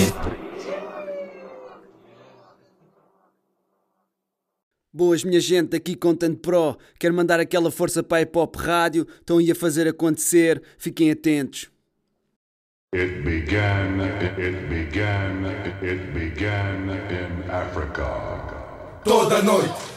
Boas, minha gente, aqui Content Pro. Quero mandar aquela força para a Hip Hop Rádio. Estão aí a fazer acontecer. Fiquem atentos. It began in Africa. Toda noite